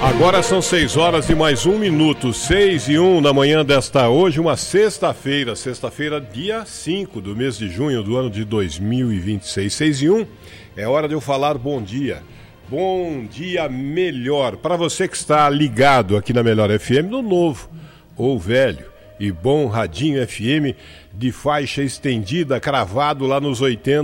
Agora são 6 horas e mais 1 minuto, 6:01 da manhã desta hoje, uma sexta-feira, dia 5 do mês de junho do ano de 2026. 6:01, é hora de eu falar bom dia. Bom dia melhor para você que está ligado aqui na Melhor FM, no novo ou velho e bom radinho FM de faixa estendida, cravado lá nos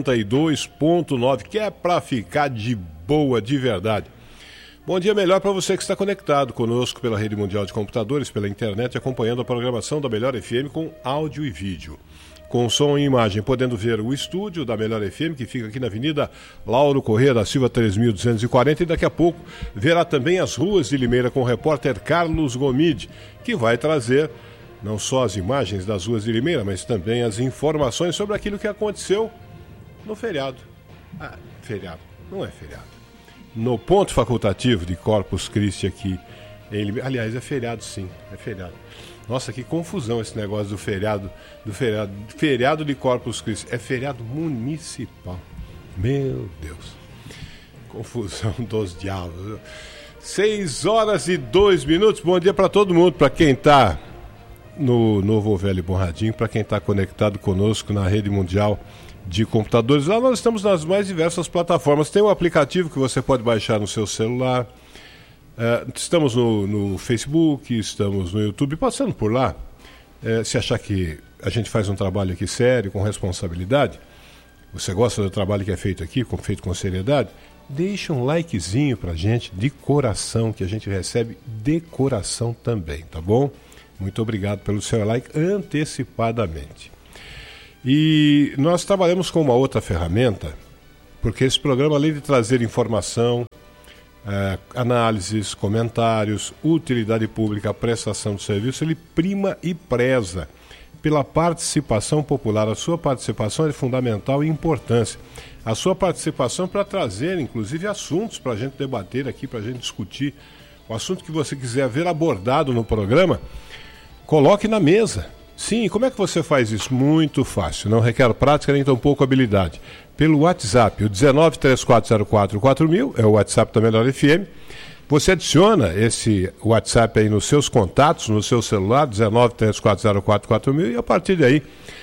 82.9, que é para ficar de boa, de verdade. Bom dia melhor para você que está conectado conosco pela Rede Mundial de Computadores, pela internet, acompanhando a programação da Melhor FM com áudio e vídeo. Com som e imagem, podendo ver o estúdio da Melhor FM, que fica aqui na Avenida Lauro Corrêa da Silva 3240, e daqui a pouco verá também as ruas de Limeira com o repórter Carlos Gomide, que vai trazer não só as imagens das ruas de Limeira, mas também as informações sobre aquilo que aconteceu no feriado. Feriado, não é feriado. No ponto facultativo de Corpus Christi aqui em Limeira. Aliás, é feriado sim, é feriado. Nossa, que confusão esse negócio do feriado de Corpus Christi. É feriado municipal. Meu Deus. Confusão dos diabos. 6 horas e 2 minutos. Bom dia para todo mundo, para quem está no Novo Velho Bom Radinho, para quem está conectado conosco na Rede Mundial de Computadores. Lá nós estamos nas mais diversas plataformas. Tem um aplicativo que você pode baixar no seu celular. Estamos no Facebook, estamos no YouTube, passando por lá. Se achar que a gente faz um trabalho aqui sério, com responsabilidade, você gosta do trabalho que é feito aqui, feito com seriedade, deixa um likezinho pra gente, de coração, que a gente recebe de coração também, tá bom? Muito obrigado pelo seu like antecipadamente. E nós trabalhamos com uma outra ferramenta, porque esse programa, além de trazer informação, análises, comentários, utilidade pública, prestação de serviço, ele prima e preza pela participação popular. A sua participação é de fundamental importância. A sua participação para trazer, inclusive, assuntos para a gente debater aqui, para a gente discutir. O assunto que você quiser ver abordado no programa, coloque na mesa. Sim, como é que você faz isso? Muito fácil, não requer prática nem tampouco habilidade. Pelo WhatsApp, o 1934044000 é o WhatsApp da Melhor FM. Você adiciona esse WhatsApp aí nos seus contatos, no seu celular, 1934044000, e a partir daí,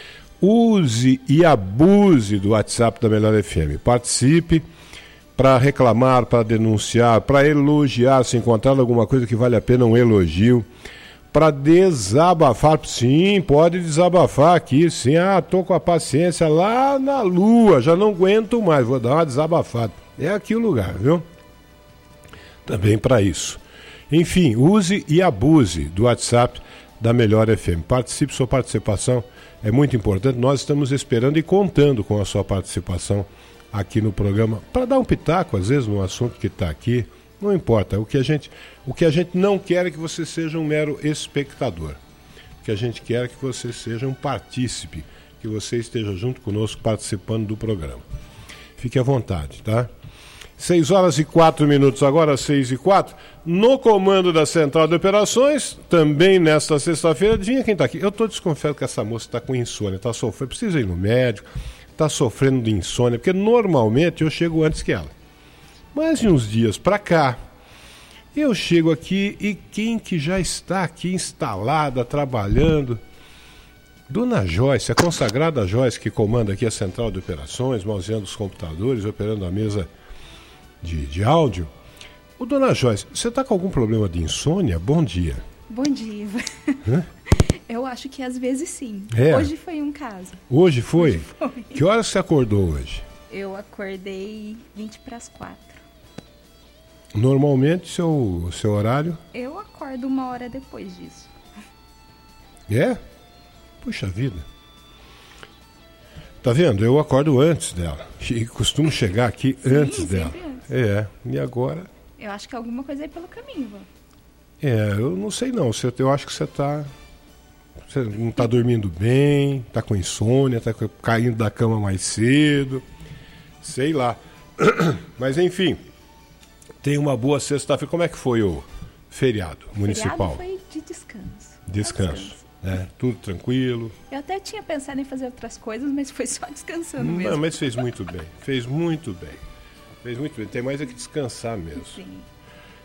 use e abuse do WhatsApp da Melhor FM. Participe para reclamar, para denunciar, para elogiar, se encontrar alguma coisa que vale a pena um elogio. Para desabafar, sim, pode desabafar aqui, sim, tô com a paciência lá na lua, já não aguento mais, vou dar uma desabafada. É aqui o lugar, viu? Também para isso. Enfim, use e abuse do WhatsApp da Melhor FM. Participe, sua participação é muito importante, nós estamos esperando e contando com a sua participação aqui no programa, para dar um pitaco, às vezes, no assunto que está aqui. Não importa, o que a gente não quer é que você seja um mero espectador. O que a gente quer é que você seja um partícipe, que você esteja junto conosco participando do programa. Fique à vontade, tá? 6 horas e 4 minutos, agora 6:04. No comando da Central de Operações, também nesta sexta-feira, adivinha quem está aqui? Eu estou desconfiado que essa moça está com insônia, está sofrendo, precisa ir no médico, está sofrendo de insônia, porque normalmente eu chego antes que ela. Mas de uns dias para cá, eu chego aqui e quem que já está aqui instalada, trabalhando? Dona Joyce, a consagrada Joyce, que comanda aqui a Central de Operações, mauseando os computadores, operando a mesa de áudio. Ô, Dona Joyce, você está com algum problema de insônia? Bom dia. Bom dia, Ivan. Eu acho que às vezes sim. Hoje foi um caso. Hoje foi? Hoje foi. Que horas você acordou hoje? Eu acordei 4:20. Normalmente, seu horário? Eu acordo 1 hora depois disso. É? Puxa vida. Tá vendo? Eu acordo antes dela. E costumo chegar aqui antes dela. Antes. E agora? Eu acho que alguma coisa aí pelo caminho, Ivan. Eu não sei não. Eu acho que você não está dormindo bem, está com insônia, está caindo da cama mais cedo. Sei lá. Mas enfim, tem uma boa sexta-feira. Como é que foi o feriado municipal? O feriado foi de descanso. Descanso. Tudo tranquilo. Eu até tinha pensado em fazer outras coisas, mas foi só descansando mesmo. Não, mas fez muito bem. Fez muito bem. Tem mais é que descansar mesmo. Sim.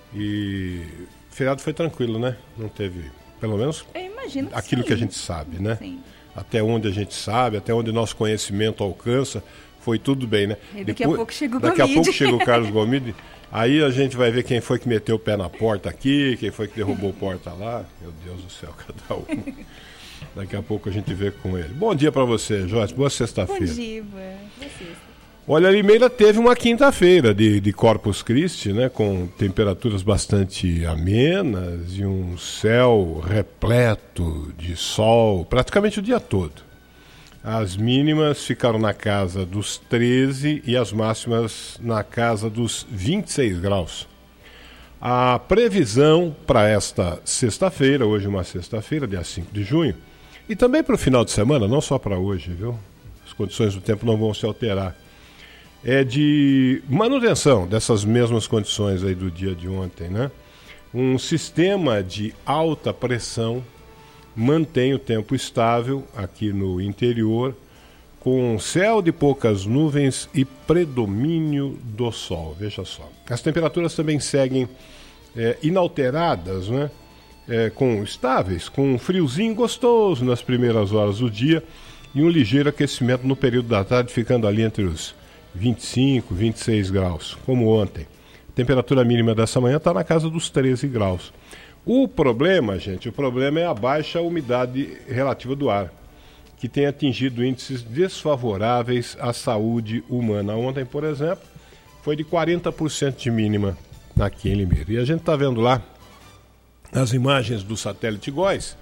E o feriado foi tranquilo, né? Não teve, pelo menos, aquilo que a gente sabe, né? Sim. Até onde a gente sabe, até onde nosso conhecimento alcança, foi tudo bem, né? E daqui a pouco chega o Gomide. Daqui a pouco chega o Carlos Gomide. Aí a gente vai ver quem foi que meteu o pé na porta aqui, quem foi que derrubou a porta lá. Meu Deus do céu, cada um. Daqui a pouco a gente vê com ele. Bom dia para você, Joyce. Boa sexta-feira. Bom dia, boa sexta. Olha, a Limeira teve uma quinta-feira de Corpus Christi, né, com temperaturas bastante amenas e um céu repleto de sol praticamente o dia todo. As mínimas ficaram na casa dos 13 e as máximas na casa dos 26 graus. A previsão para esta sexta-feira, hoje uma sexta-feira, dia 5 de junho, e também para o final de semana, não só para hoje, viu? As condições do tempo não vão se alterar. É de manutenção dessas mesmas condições aí do dia de ontem, né? Um sistema de alta pressão mantém o tempo estável aqui no interior, com céu de poucas nuvens e predomínio do sol. Veja só. As temperaturas também seguem inalteradas, né? Estáveis, com um friozinho gostoso nas primeiras horas do dia e um ligeiro aquecimento no período da tarde, ficando ali entre os 25, 26 graus, como ontem. A temperatura mínima dessa manhã está na casa dos 13 graus. O problema, gente, é a baixa umidade relativa do ar, que tem atingido índices desfavoráveis à saúde humana. Ontem, por exemplo, foi de 40% de mínima aqui em Limeira. E a gente está vendo lá as imagens do satélite GOES,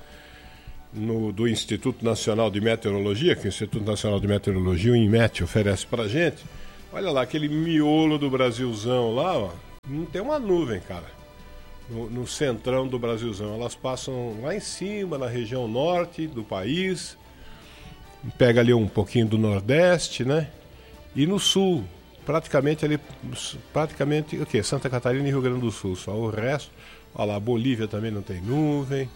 do Instituto Nacional de Meteorologia, que o Instituto Nacional de Meteorologia, o INMET, oferece para a gente. Olha lá, aquele miolo do Brasilzão lá, ó, não tem uma nuvem, cara. No centrão do Brasilzão. Elas passam lá em cima, na região norte do país, pega ali um pouquinho do nordeste, né? E no sul, praticamente o quê? Santa Catarina e Rio Grande do Sul. Só o resto, olha lá, Bolívia também não tem nuvem.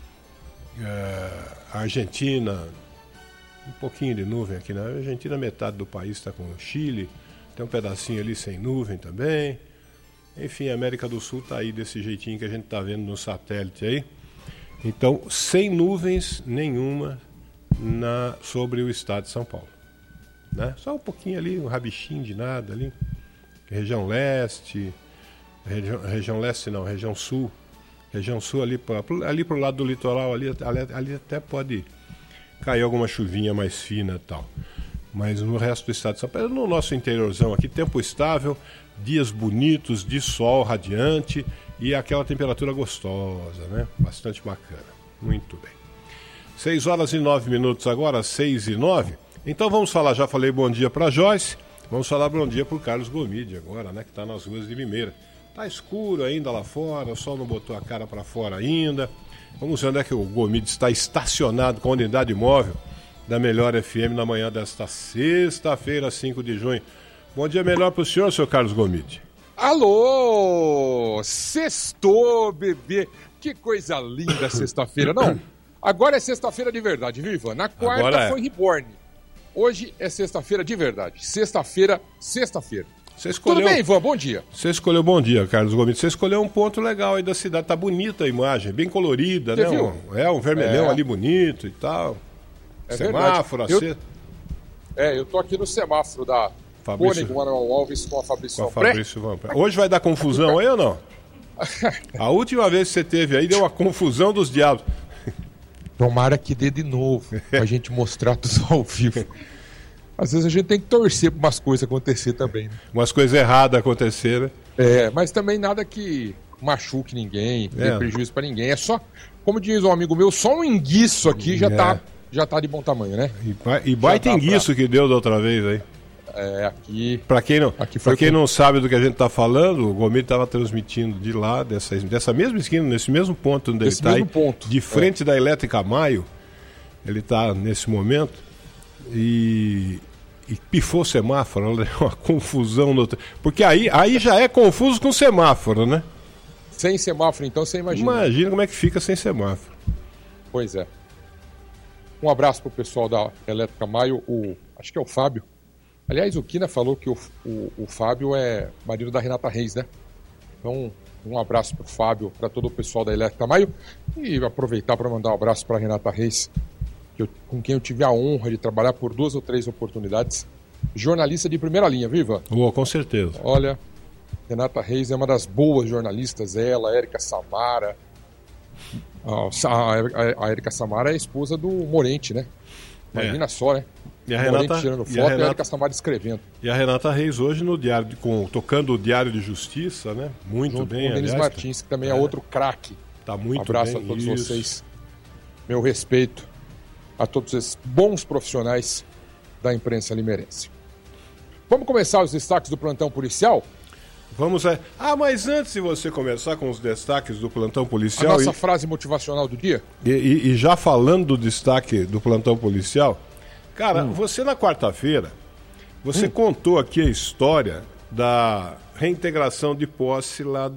A Argentina, um pouquinho de nuvem aqui, né? A Argentina, metade do país está com o Chile, tem um pedacinho ali sem nuvem também. Enfim, a América do Sul está aí desse jeitinho que a gente está vendo no satélite aí. Então, sem nuvens nenhuma sobre o estado de São Paulo, né? Só um pouquinho ali, um rabichinho de nada ali. Região leste, região sul. Região sul ali pro lado do litoral, ali até pode cair alguma chuvinha mais fina e tal. Mas no resto do estado de São Paulo, no nosso interiorzão aqui, tempo estável, dias bonitos, de sol radiante e aquela temperatura gostosa, né? Bastante bacana. Muito bem. 6h09 agora, 6h09. Então vamos falar, já falei bom dia para Joyce, vamos falar bom dia para o Carlos Gomide agora, né? Que está nas ruas de Limeira. Tá escuro ainda lá fora, o sol não botou a cara para fora ainda. Vamos ver onde é que o Gomide está estacionado com a unidade móvel da Melhor FM na manhã desta sexta-feira, 5 de junho. Bom dia melhor para o senhor, seu Carlos Gomide. Alô, sextou, bebê. Que coisa linda sexta-feira, não? Agora é sexta-feira de verdade, viu, Ivan? Na quarta foi Reborn. Hoje é sexta-feira de verdade. Sexta-feira. Tudo bem, Ivan? Bom dia. Você escolheu bom dia, Carlos Gomide. Você escolheu um ponto legal aí da cidade. Tá bonita a imagem, bem colorida, né? Viu? Um vermelhão ali bonito e tal. É semáforo, verdade. Eu tô aqui no semáforo da Cônigo Manuel Alves com a Fabrício Vanpré. Hoje vai dar confusão aí ou não? A última vez que você teve aí deu uma confusão dos diabos. Tomara que dê de novo, pra gente mostrar tudo ao vivo. Às vezes a gente tem que torcer pra umas coisas acontecer também, né? Umas coisas erradas acontecer, né? Mas também nada que machuque ninguém, dê prejuízo pra ninguém. É só, como diz um amigo meu, só um enguiço aqui já tá de bom tamanho, né? E baita enguiço que deu da outra vez aí. Aqui... Pra quem não sabe do que a gente tá falando, o Gomide estava transmitindo de lá, dessa mesma esquina, nesse mesmo ponto onde ele está aí, de frente da Elétrica Maio. Ele está nesse momento e pifou o semáforo, uma confusão. Porque aí já é confuso com semáforo, né? Sem semáforo, então, você imagina. Imagina como é que fica sem semáforo. Pois é. Um abraço pro pessoal da Elétrica Maio, acho que é o Fábio. Aliás, o Kina falou que o Fábio é marido da Renata Reis, né? Então, um abraço para o Fábio, para todo o pessoal da Elétrica Maio, e aproveitar para mandar um abraço para a Renata Reis, com quem eu tive a honra de trabalhar por 2 ou 3 oportunidades. Jornalista de primeira linha, viva? Com certeza. Olha, Renata Reis é uma das boas jornalistas, ela, a Érica Samara. A Érica Samara é a esposa do Morente, né? Imagina só, né? E a Renata, Morente tirando foto e a Érica Samara escrevendo. E a Renata Reis hoje no Diário, tocando o Diário de Justiça, né? Muito junto bem, com o Denis Martins, que também é outro craque. Tá muito abraço bem. A todos vocês. Meu respeito a todos esses bons profissionais da imprensa limeirense. Vamos começar os destaques do plantão policial? Vamos mas antes de você começar com os destaques do plantão policial... A nossa frase motivacional do dia? E já falando do destaque do plantão policial, cara, você na quarta-feira, você contou aqui a história da reintegração de posse lá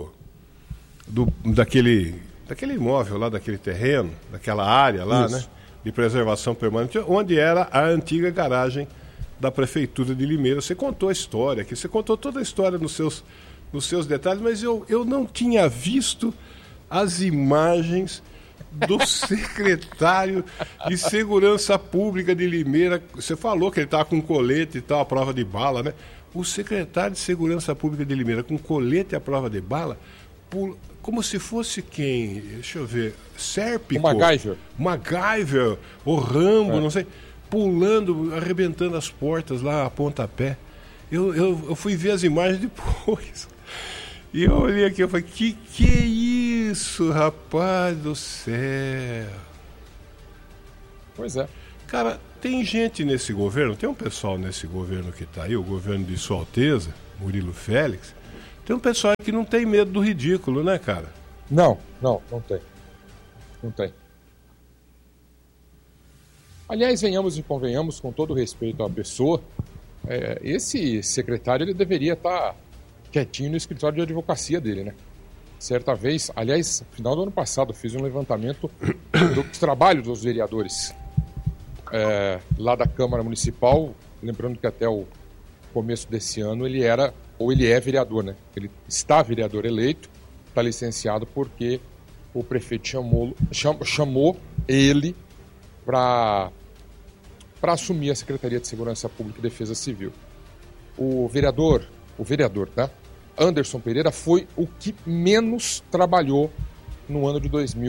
daquele imóvel lá, daquele terreno, daquela área lá, né? De preservação permanente, onde era a antiga garagem da Prefeitura de Limeira. Você contou a história aqui, você contou toda a história nos seus detalhes, mas eu não tinha visto as imagens do secretário de Segurança Pública de Limeira. Você falou que ele estava com colete e tal, a prova de bala, né? O secretário de Segurança Pública de Limeira com colete e a prova de bala, como se fosse quem? Deixa eu ver. Sérpico. O MacGyver, o Rambo, não sei. Pulando, arrebentando as portas lá a pontapé. Eu fui ver as imagens depois. E eu olhei aqui e falei, que é isso, rapaz do céu? Pois é. Cara, tem gente nesse governo, tem um pessoal nesse governo que está aí, o governo de Sua Alteza, Murilo Félix, tem um pessoal que não tem medo do ridículo, né, cara? Não tem. Não tem. Aliás, venhamos e convenhamos, com todo respeito à pessoa, esse secretário ele deveria estar quietinho no escritório de advocacia dele, né? Certa vez, aliás, no final do ano passado, fiz um levantamento do trabalho dos vereadores lá da Câmara Municipal, lembrando que até o começo desse ano ele é vereador, né? Ele está vereador eleito, está licenciado porque o prefeito chamou ele para assumir a Secretaria de Segurança Pública e Defesa Civil. O vereador, tá? Anderson Pereira foi o que menos trabalhou no ano de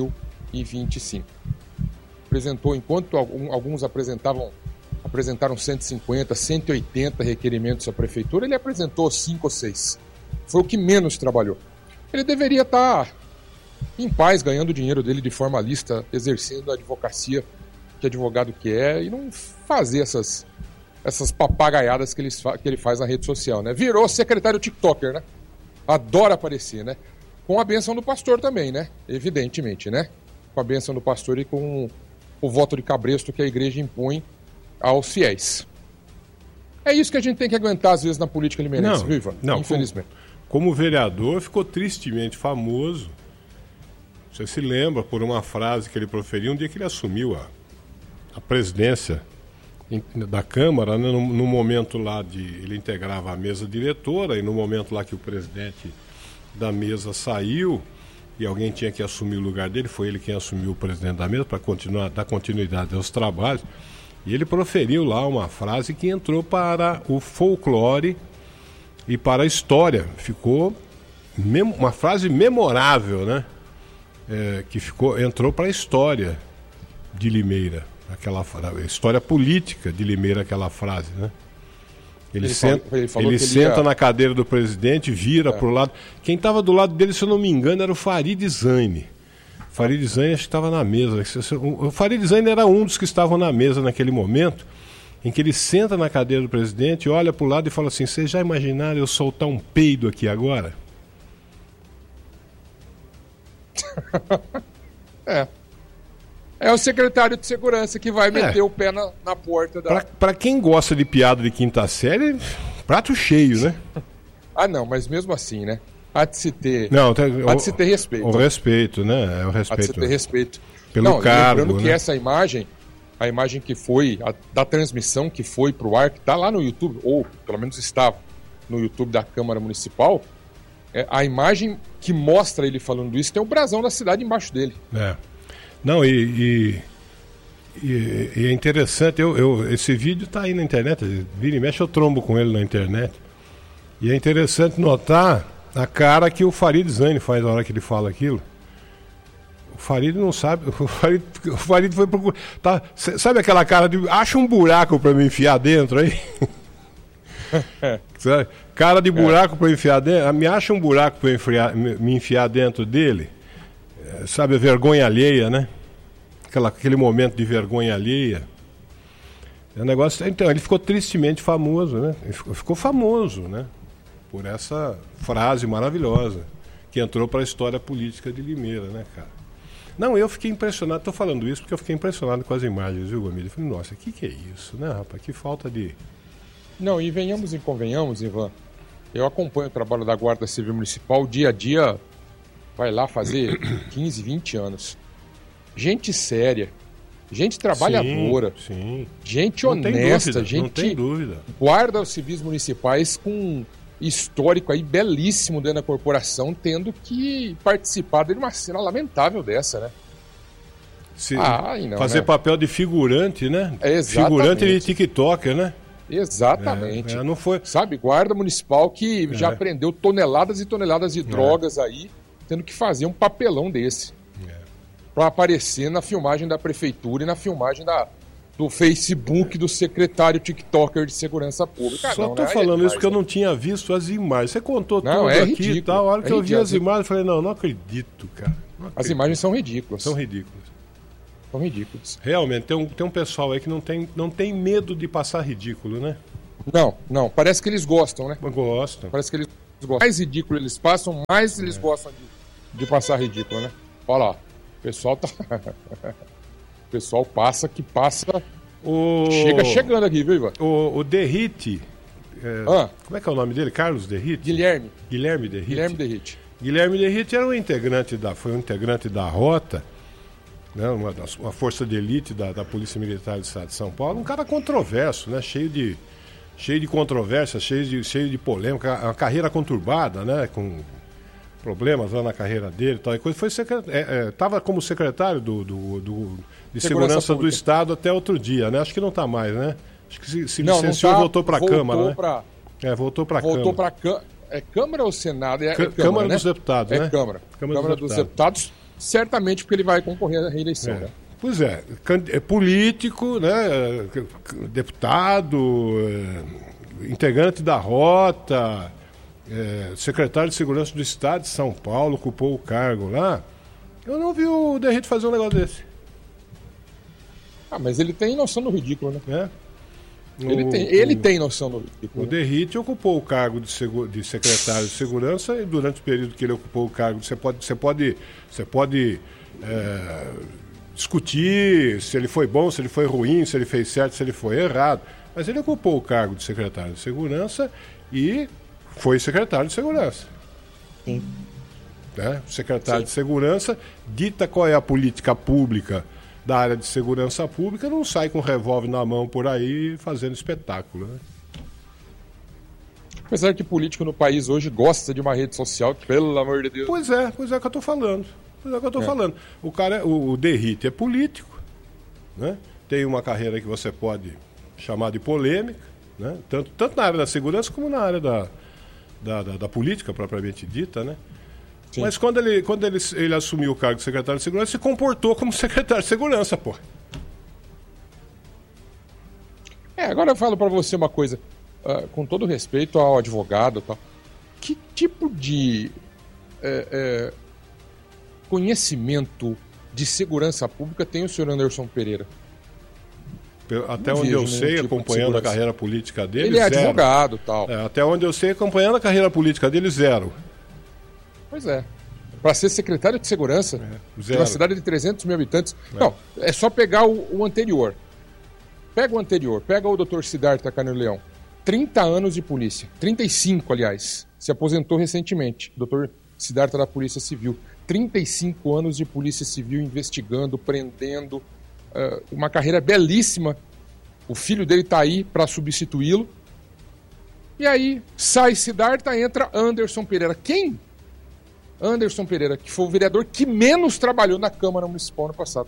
2025. Apresentou, enquanto alguns apresentaram 150, 180 requerimentos à prefeitura, ele apresentou 5 ou 6. Foi o que menos trabalhou. Ele deveria estar em paz, ganhando o dinheiro dele de forma lícita, exercendo a advocacia que advogado que é, e não fazer essas papagaiadas que ele faz na rede social, né? Virou secretário TikToker, né? Adora aparecer, né? Com a bênção do pastor também, né? Evidentemente, né? Com a bênção do pastor e com o voto de cabresto que a igreja impõe aos fiéis. É isso que a gente tem que aguentar às vezes na política limeirense, viva? Não, infelizmente. Como vereador, ficou tristemente famoso. Você se lembra por uma frase que ele proferiu um dia que ele assumiu a presidência da Câmara, né, no momento lá ele integrava a mesa diretora, e no momento lá que o presidente da mesa saiu e alguém tinha que assumir o lugar dele, foi ele quem assumiu o presidente da mesa para dar continuidade aos trabalhos, e ele proferiu lá uma frase que entrou para o folclore e para a história. Ficou uma frase memorável, né? Entrou para a história de Limeira. Aquela história política de Limeira, aquela frase, né? Ele senta na cadeira do presidente, vira pro lado. Quem estava do lado dele, se eu não me engano, era o Farid Zaine. Farid Zaine acho que estava na mesa. O Farid Zaine era um dos que estavam na mesa naquele momento, em que ele senta na cadeira do presidente, olha pro lado e fala assim: vocês já imaginaram eu soltar um peido aqui agora? É o secretário de segurança que vai meter o pé na porta da... Pra quem gosta de piada de quinta série, prato cheio, né? Não, mas mesmo assim, né? Há de se ter respeito. O respeito, né? É o respeito. Há de se ter respeito. Pelo cargo, lembrando né? Que essa imagem, a imagem que foi, da transmissão que foi pro ar, que tá lá no YouTube, ou pelo menos estava no YouTube da Câmara Municipal, A imagem que mostra ele falando isso tem o brasão da cidade embaixo dele. Não, e é interessante, esse vídeo está aí na internet, vira e mexe eu trombo com ele na internet. E é interessante notar a cara que o Farid Zaini faz na hora que ele fala aquilo. O Farid não sabe, o Farid foi procurar. Sabe aquela cara de acha um buraco para me enfiar dentro aí? Sabe? Cara de buraco para enfiar dentro, me acha um buraco para me enfiar dentro dele. Sabe, a vergonha alheia, né? Aquele momento de vergonha alheia. É um negócio. Então, ele ficou tristemente famoso, né? Ele ficou famoso, né? Por essa frase maravilhosa que entrou para a história política de Limeira, né, cara? Não, eu fiquei impressionado, estou falando isso porque eu fiquei impressionado com as imagens, viu, Gomide? Eu falei, nossa, o que é isso, né, rapaz? Que falta de... Não, e venhamos e convenhamos, Ivan, eu acompanho o trabalho da Guarda Civil Municipal, dia a dia, vai lá fazer 15, 20 anos. Gente séria, gente trabalhadora, sim. Gente honesta, gente... Não tem dúvida. Guarda os civis municipais com histórico aí belíssimo dentro da corporação, tendo que participar de uma cena lamentável dessa, né? Fazer papel de figurante, né? Figurante de TikToker, né? Exatamente. Não foi... Sabe, guarda municipal que já prendeu toneladas e toneladas de drogas aí, tendo que fazer um papelão desse. Para aparecer na filmagem da prefeitura e na filmagem do Facebook do secretário TikToker de Segurança Pública. Só estou falando isso porque eu não tinha visto as imagens. Você contou tudo aqui ridículo, e tal. A hora que eu vi as imagens, eu falei, não acredito, cara. As imagens são ridículas. São ridículas. São ridículas. Realmente, tem um pessoal aí que não tem medo de passar ridículo, né? Não. Parece que eles gostam, né? Gostam. Parece que eles gostam. Mais ridículo eles passam, mais eles gostam de passar ridículo, né? Olha lá. O pessoal tá... O pessoal passa. Chega chegando aqui, viu, Ivan? O Derrite. Como é que é o nome dele? Carlos Derrite? Guilherme Derrite. Guilherme Derrite era foi um integrante da Rota, né, uma força de elite da Polícia Militar do Estado de São Paulo. Um cara controverso, né? Cheio de controvérsia, cheio de polêmica, uma carreira conturbada, né? Com problemas lá na carreira dele, tal e coisa. Estava como secretário de Segurança do Estado até outro dia, né? Acho que não está mais, né? Acho que se licenciou, voltou para a Câmara, né? Voltou para a Câmara. É Câmara ou Senado? Câmara dos Deputados, né? Câmara dos Deputados, certamente porque ele vai concorrer à reeleição, né? Pois é político, né? Deputado, integrante da Rota, secretário de Segurança do Estado de São Paulo, ocupou o cargo lá. Eu não vi o Derrite fazer um negócio desse. Mas ele tem noção do ridículo, né? Ele tem noção do ridículo. O Derrite ocupou o cargo de secretário de Segurança e durante o período que ele ocupou o cargo, você pode discutir se ele foi bom, se ele foi ruim, se ele fez certo, se ele foi errado. Mas ele ocupou o cargo de secretário de Segurança e foi secretário de Segurança. Sim. Secretário de Segurança dita qual é a política pública da área de segurança pública, não sai com um revólver na mão por aí fazendo espetáculo, né? Apesar que político no país hoje gosta de uma rede social, pelo amor de Deus. Pois é que eu estou falando. Falando. O cara, o Derrite é político, né? Tem uma carreira que você pode chamar de polêmica, né? Tanto na área da segurança como na área da política propriamente dita, né? Sim. Mas quando ele assumiu o cargo de secretário de Segurança, se comportou como secretário de Segurança, pô. Agora eu falo para você uma coisa, com todo respeito ao advogado e tal, que tipo de conhecimento de segurança pública tem o senhor Anderson Pereira? Até onde eu sei, acompanhando a carreira política dele, ele é advogado e tal. Até onde eu sei, acompanhando a carreira política dele, zero. Pois é. Para ser secretário de Segurança de uma cidade de 300 mil habitantes... Não, é só pegar o anterior. Pega o anterior, pega o Dr. Siddhartha Carneiro Leão. 30 anos de polícia. 35, aliás. Se aposentou recentemente. Dr. Siddhartha da Polícia Civil. 35 anos de Polícia Civil investigando, prendendo. Uma carreira belíssima. O filho dele está aí para substituí-lo. E aí, sai Siddhartha, entra Anderson Pereira. Quem? Anderson Pereira, que foi o vereador que menos trabalhou na Câmara Municipal no passado.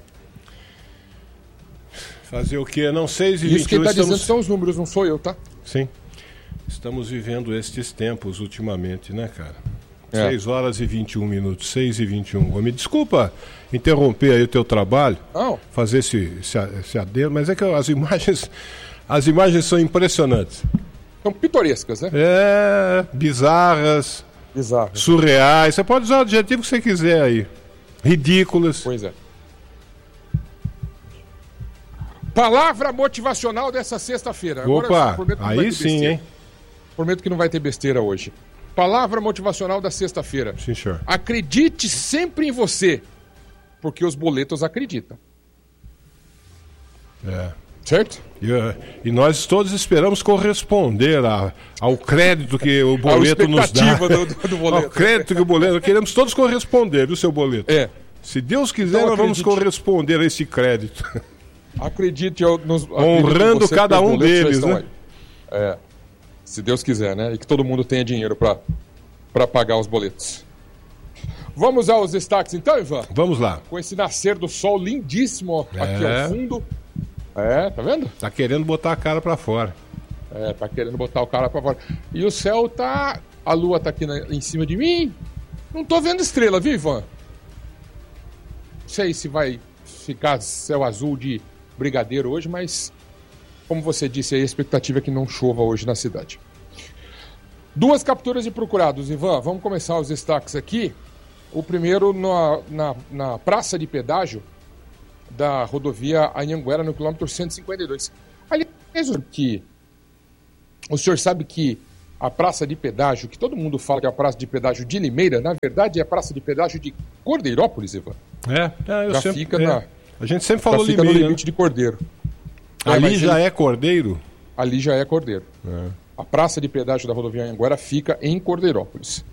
Fazer o quê? Não, 6 e 21. Isso que ele está dizendo são os números, não sou eu, tá? Sim. Estamos vivendo estes tempos ultimamente, né, cara? 6 horas e 21 minutos, 6 e 21. Me desculpa interromper aí o teu trabalho, fazer esse adendo, mas é que as imagens são impressionantes. São pitorescas, né? Bizarras, surreais. Você pode usar o adjetivo que você quiser aí. Ridículas. Pois é. Palavra motivacional dessa sexta-feira. Opa, aí sim, hein? Prometo que não vai ter besteira hoje. Palavra motivacional da sexta-feira. Sim, senhor. Acredite sempre em você, porque os boletos acreditam. Certo? E nós todos esperamos corresponder ao crédito que o boleto nos dá. Do boleto. Ao crédito que o boleto... Queremos todos corresponder, viu, seu boleto? Se Deus quiser, então, nós vamos corresponder a esse crédito. Acredite honrando cada um deles, né? Se Deus quiser, né? E que todo mundo tenha dinheiro para pagar os boletos. Vamos aos destaques então, Ivan? Vamos lá. Com esse nascer do sol lindíssimo aqui ao fundo. Tá vendo? Tá querendo botar a cara para fora. Tá querendo botar o cara para fora. E o céu tá... A lua tá aqui em cima de mim. Não tô vendo estrela, viu, Ivan? Não sei se vai ficar céu azul de brigadeiro hoje, mas... Como você disse, a expectativa é que não chova hoje na cidade. 2 capturas de procurados, Ivan. Vamos começar os destaques aqui. O primeiro na praça de pedágio da rodovia Anhanguera, no quilômetro 152. Aliás, o senhor sabe que a praça de pedágio, que todo mundo fala que é a praça de pedágio de Limeira, na verdade é a praça de pedágio de Cordeirópolis, Ivan. A gente sempre falou Limeira, no limite de Cordeiro. Ali já é Cordeiro? Ali já é Cordeiro. A praça de pedágio da rodovia Anhanguera fica em Cordeirópolis.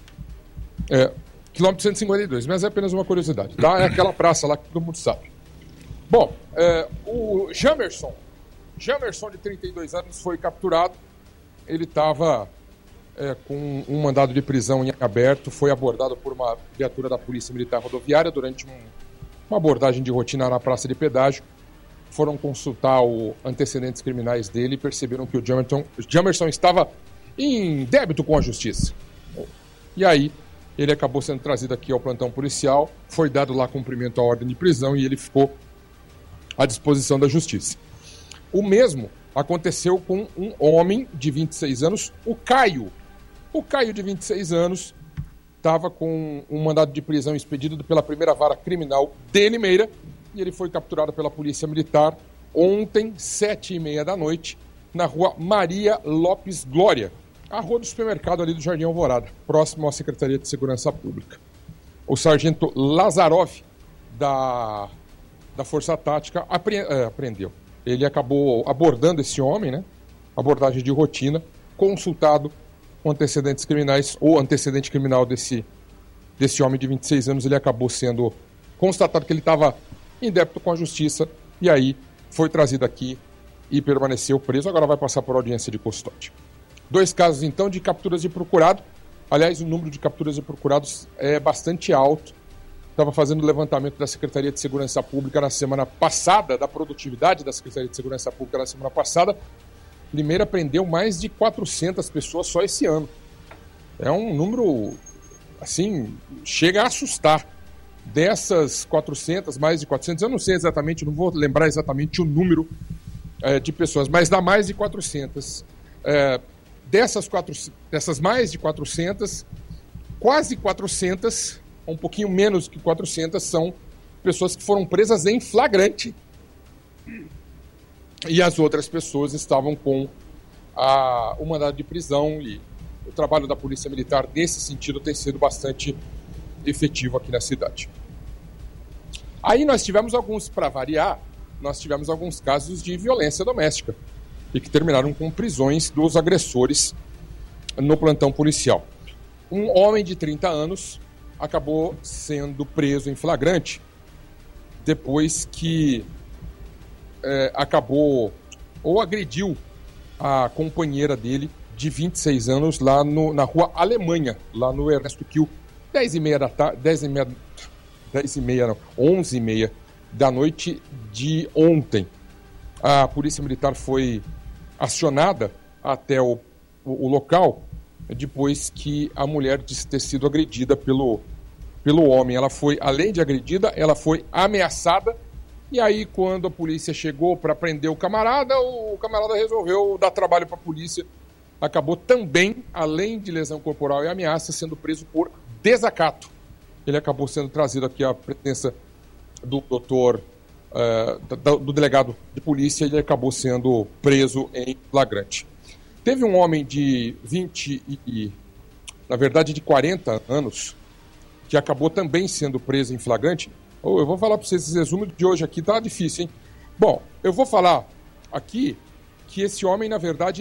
Quilômetro 152, mas é apenas uma curiosidade. Tá? É aquela praça lá que todo mundo sabe. Bom, o Jamerson, de 32 anos, foi capturado. Ele estava com um mandado de prisão em aberto, foi abordado por uma viatura da Polícia Militar Rodoviária durante uma abordagem de rotina na praça de pedágio. Foram consultar os antecedentes criminais dele e perceberam que o Jamerson estava em débito com a justiça. E aí, ele acabou sendo trazido aqui ao plantão policial, foi dado lá cumprimento à ordem de prisão e ele ficou à disposição da justiça. O mesmo aconteceu com um homem de 26 anos, o Caio. O Caio, de 26 anos, estava com um mandado de prisão expedido pela primeira vara criminal de Limeira, e ele foi capturado pela Polícia Militar ontem, 7h30 da noite, na rua Maria Lopes Glória, a rua do supermercado ali do Jardim Alvorada, próximo à Secretaria de Segurança Pública. O sargento Lazarov, da Força Tática, apreendeu. Ele acabou abordando esse homem, né? Abordagem de rotina, consultado com antecedentes criminais, ou antecedente criminal desse homem de 26 anos, ele acabou sendo constatado que ele estava em débito com a justiça, e aí foi trazido aqui e permaneceu preso, agora vai passar por audiência de custódia. 2 casos, então, de capturas de procurado. Aliás, o número de capturas de procurados é bastante alto. Estava fazendo o levantamento da Secretaria de Segurança Pública na semana passada, da produtividade da Secretaria de Segurança Pública na semana passada. Limeira prendeu mais de 400 pessoas só esse ano. É um número, assim, chega a assustar. Dessas 400, mais de 400, eu não sei exatamente, não vou lembrar exatamente o número de pessoas, mas dá mais de 400. Dessas mais de 400, quase 400, um pouquinho menos que 400, são pessoas que foram presas em flagrante. E as outras pessoas estavam com o mandado de prisão, e o trabalho da Polícia Militar nesse sentido tem sido bastante efetivo aqui na cidade. Aí nós tivemos para variar, alguns casos de violência doméstica e que terminaram com prisões dos agressores no plantão policial. Um homem de 30 anos acabou sendo preso em flagrante depois que acabou ou agrediu a companheira dele de 26 anos, lá na rua Alemanha, lá no Ernesto Kiel, 10h30 da tarde, 11h30 da noite de ontem. A Polícia Militar foi acionada até o local, depois que a mulher disse ter sido agredida pelo homem. Ela foi, além de agredida, ela foi ameaçada. E aí, quando a polícia chegou para prender o camarada resolveu dar trabalho para a polícia. Acabou também, além de lesão corporal e ameaça, sendo preso por desacato. Ele acabou sendo trazido aqui à presença do do delegado de polícia, e ele acabou sendo preso em flagrante. Teve um homem de 40 anos, que acabou também sendo preso em flagrante. Eu vou falar para vocês, esse resumo de hoje aqui tá difícil, hein? Bom, eu vou falar aqui que esse homem, na verdade,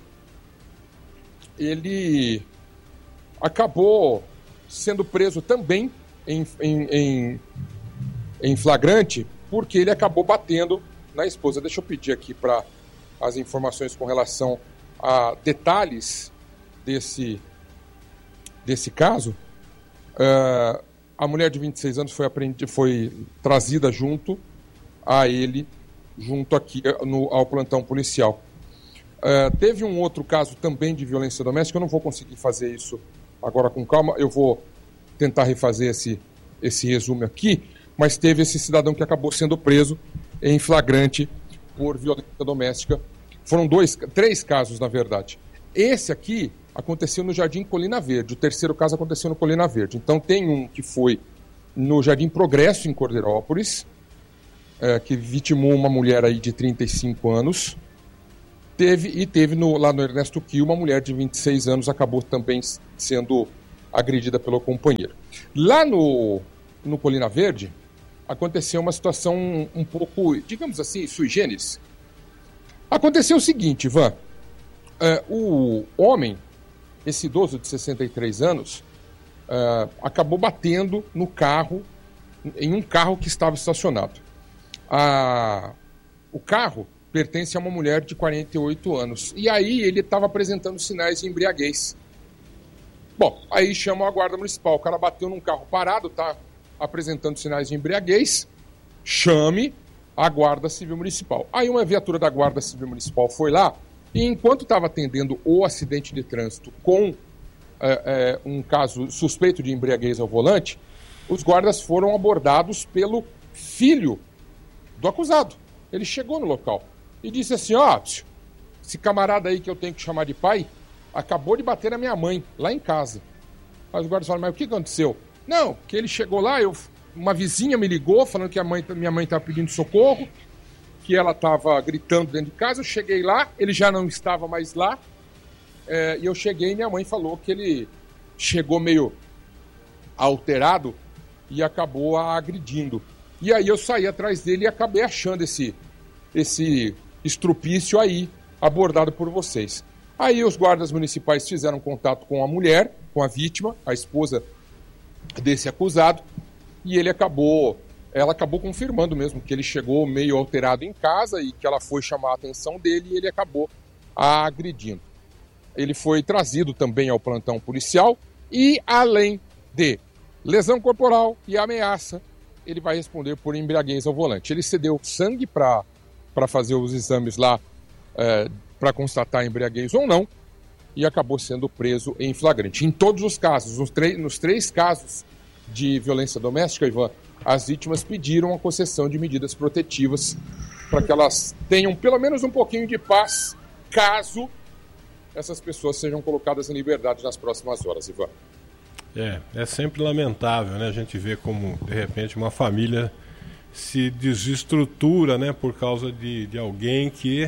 ele acabou sendo preso também em flagrante, porque ele acabou batendo na esposa. Deixa eu pedir aqui para as informações com relação a detalhes desse caso. A mulher de 26 anos foi trazida junto a ele, junto aqui ao plantão policial. Teve um outro caso também de violência doméstica. Eu não vou conseguir fazer isso agora com calma, eu vou tentar refazer esse resumo aqui, mas teve esse cidadão que acabou sendo preso em flagrante por violência doméstica. Foram 3 casos, na verdade. Esse aqui aconteceu no Jardim Colina Verde, o terceiro caso aconteceu no Colina Verde. Então tem um que foi no Jardim Progresso, em Cordeirópolis, que vitimou uma mulher aí de 35 anos. Teve lá no Ernesto Kiel, uma mulher de 26 anos acabou também sendo agredida pelo companheiro. Lá no Colina Verde, aconteceu uma situação um pouco, digamos assim, sui generis. Aconteceu o seguinte, Ivan, o homem, esse idoso de 63 anos, acabou batendo em um carro que estava estacionado. O carro pertence a uma mulher de 48 anos. E aí ele estava apresentando sinais de embriaguez. Bom, aí chamam a guarda municipal. O cara bateu num carro parado, tá apresentando sinais de embriaguez. Chame a guarda civil municipal. Aí uma viatura da guarda civil municipal foi lá e, enquanto estava atendendo o acidente de trânsito com um caso suspeito de embriaguez ao volante, os guardas foram abordados pelo filho do acusado. Ele chegou no local e disse assim: esse camarada aí que eu tenho que chamar de pai acabou de bater na minha mãe, lá em casa. Aí os guardas falaram: mas o que aconteceu? Não, que ele chegou lá, uma vizinha me ligou falando que minha mãe estava pedindo socorro, que ela estava gritando dentro de casa. Eu cheguei lá, ele já não estava mais lá, e eu cheguei e minha mãe falou que ele chegou meio alterado e acabou a agredindo. E aí eu saí atrás dele e acabei achando esse estrupício aí, abordado por vocês. Aí os guardas municipais fizeram contato com a mulher, com a vítima, a esposa desse acusado, e ela acabou confirmando mesmo que ele chegou meio alterado em casa e que ela foi chamar a atenção dele e ele acabou agredindo. Ele foi trazido também ao plantão policial e, além de lesão corporal e ameaça, ele vai responder por embriaguez ao volante. Ele cedeu sangue para fazer os exames lá, para constatar embriaguez ou não, e acabou sendo preso em flagrante. Em todos os casos, nos 3 casos de violência doméstica, Ivan, as vítimas pediram a concessão de medidas protetivas para que elas tenham pelo menos um pouquinho de paz, caso essas pessoas sejam colocadas em liberdade nas próximas horas, Ivan. É sempre lamentável, né? A gente vê como, de repente, uma família se desestrutura, né? Por causa de alguém que...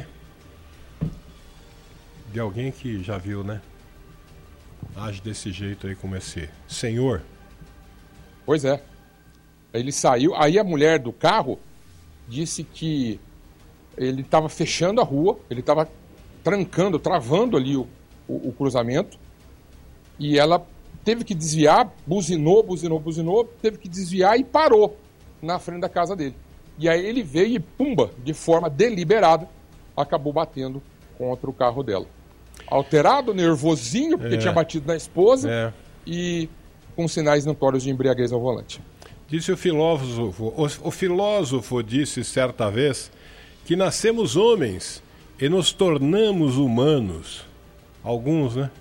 De alguém que já viu, né? Age desse jeito aí como esse senhor. Pois é. Ele saiu, aí a mulher do carro disse que ele estava fechando a rua, ele estava travando ali o cruzamento, e ela teve que desviar, buzinou, teve que desviar e parou na frente da casa dele. E aí ele veio e, pumba, de forma deliberada, acabou batendo contra o carro dela. alterado, nervosinho, porque tinha batido na esposa e com sinais notórios de embriaguez ao volante. Disse o filósofo disse certa vez que nascemos homens e nos tornamos humanos. Alguns, né?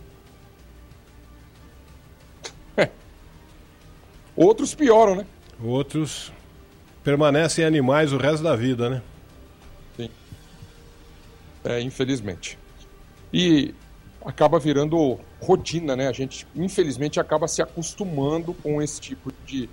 Outros pioram, né? Outros permanecem animais o resto da vida, né? Sim. Infelizmente. E acaba virando rotina, né? A gente, infelizmente, acaba se acostumando com esse tipo de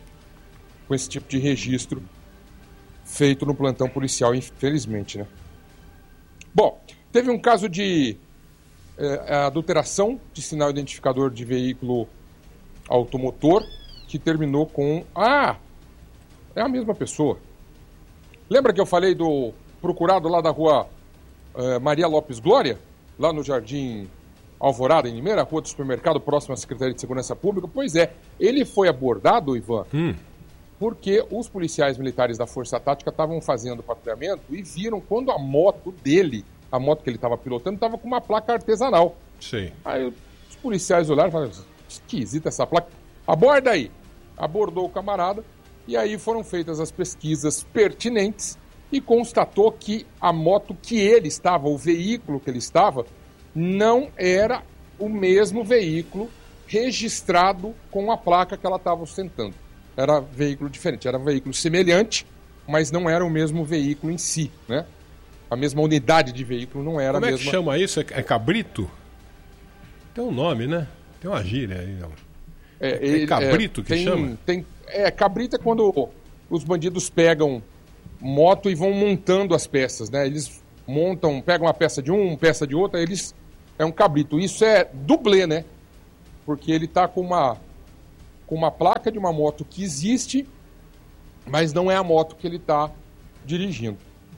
registro feito no plantão policial, infelizmente, né? Bom, teve um caso de adulteração de sinal identificador de veículo automotor que terminou com... é a mesma pessoa. Lembra que eu falei do procurado lá da rua Maria Lopes Glória? Lá no Jardim Alvorada, em Limeira, rua do supermercado, próximo à Secretaria de Segurança Pública? Pois é, ele foi abordado, Ivan, porque os policiais militares da Força Tática estavam fazendo patrulhamento e viram quando a moto dele, a moto que ele estava pilotando, estava com uma placa artesanal. Sim. Aí os policiais olharam e falaram, esquisita essa placa, aborda aí. Abordou o camarada e aí foram feitas as pesquisas pertinentes e constatou que a moto que ele estava, o veículo que ele estava, não era o mesmo veículo registrado com a placa que ela estava ostentando. Era veículo diferente, era um veículo semelhante, mas não era o mesmo veículo em si, né? A mesma unidade de veículo não era a mesma. Como é que chama isso? É cabrito? Tem um nome, né? Tem uma gíria aí, não. É cabrito que chama? Cabrito é quando os bandidos pegam moto e vão montando as peças, né? Eles pegam uma peça de uma peça de outra, é um cabrito. Isso é dublê, né? Porque ele tá com uma placa de uma moto que existe, mas não é a moto que ele está dirigindo.